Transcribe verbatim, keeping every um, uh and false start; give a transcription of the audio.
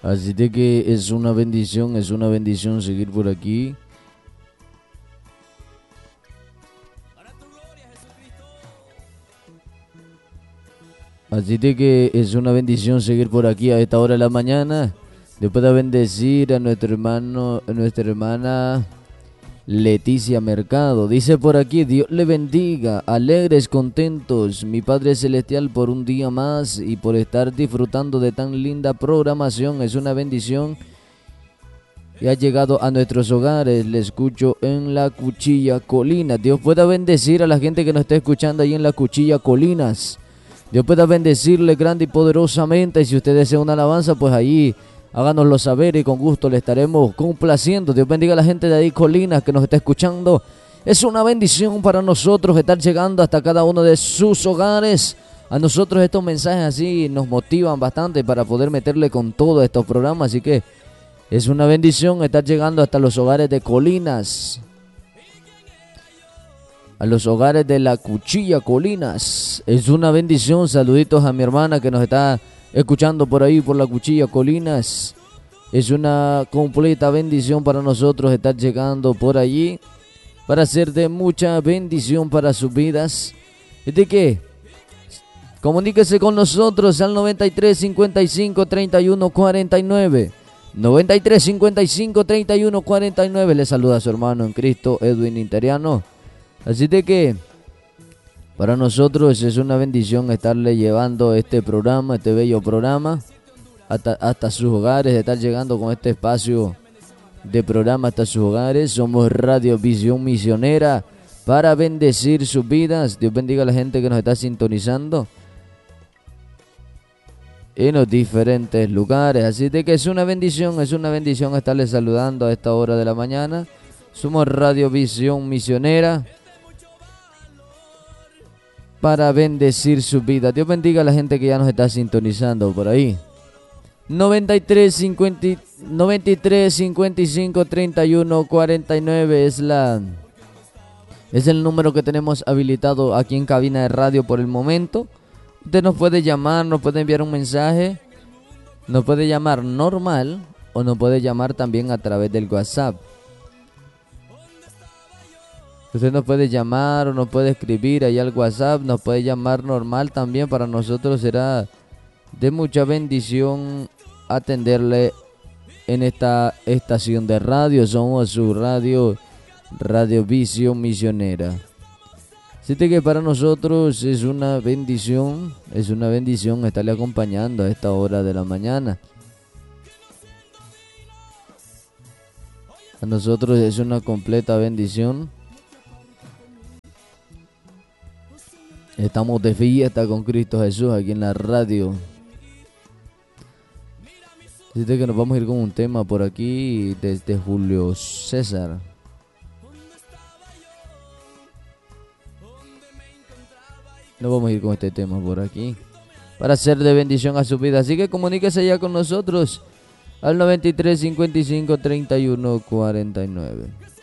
Así de que es una bendición, es una bendición seguir por aquí. Así de que es una bendición seguir por aquí a esta hora de la mañana. Después de bendecir a nuestro hermano, a nuestra hermana Leticia Mercado. Dice por aquí: Dios le bendiga, alegres, contentos, mi Padre Celestial, por un día más y por estar disfrutando de tan linda programación. Es una bendición y ha llegado a nuestros hogares. Le escucho en la Cuchilla Colinas. Dios pueda bendecir a la gente que nos está escuchando ahí en la Cuchilla Colinas. Dios pueda bendecirle grande y poderosamente. Y si usted desea una alabanza, pues ahí háganoslo saber y con gusto le estaremos complaciendo. Dios bendiga a la gente de ahí Colinas que nos está escuchando. Es una bendición para nosotros estar llegando hasta cada uno de sus hogares. A nosotros estos mensajes así nos motivan bastante para poder meterle con todos estos programas. Así que es una bendición estar llegando hasta los hogares de Colinas, a los hogares de la Cuchilla Colinas. Es una bendición. Saluditos a mi hermana que nos está escuchando por ahí, por la Cuchilla Colinas. Es una completa bendición para nosotros estar llegando por allí, para ser de mucha bendición para sus vidas. ¿De qué? Comuníquese con nosotros al noventa y tres cincuenta y cinco treinta y uno cuarenta y nueve. noventa y tres cincuenta y cinco treinta y uno cuarenta y nueve. Le saluda a su hermano en Cristo, Edwin Interiano. Así de que para nosotros es una bendición estarle llevando este programa, este bello programa, hasta, hasta sus hogares, estar llegando con este espacio de programa hasta sus hogares. Somos Radio Visión Misionera para bendecir sus vidas. Dios bendiga a la gente que nos está sintonizando en los diferentes lugares. Así de que es una bendición, es una bendición estarles saludando a esta hora de la mañana. Somos Radio Visión Misionera para bendecir su vida. Dios bendiga a la gente que ya nos está sintonizando por ahí. noventa y tres cincuenta, noventa y tres cincuenta y cinco treinta y uno cuarenta y nueve es la es el número que tenemos habilitado aquí en cabina de radio por el momento. Usted nos puede llamar, nos puede enviar un mensaje, nos puede llamar normal o nos puede llamar también a través del WhatsApp. Usted nos puede llamar o nos puede escribir ahí al WhatsApp, nos puede llamar normal también. Para nosotros será de mucha bendición atenderle en esta estación de radio. Somos su radio, Radio Visión Misionera. Así que para nosotros es una bendición, es una bendición estarle acompañando a esta hora de la mañana. A nosotros es una completa bendición. Estamos de fiesta con Cristo Jesús aquí en la radio. Así que nos vamos a ir con un tema por aquí desde Julio César. Nos vamos a ir con este tema por aquí para ser de bendición a su vida. Así que comuníquese ya con nosotros al noventa y tres cincuenta y cinco treinta y uno cuarenta y nueve.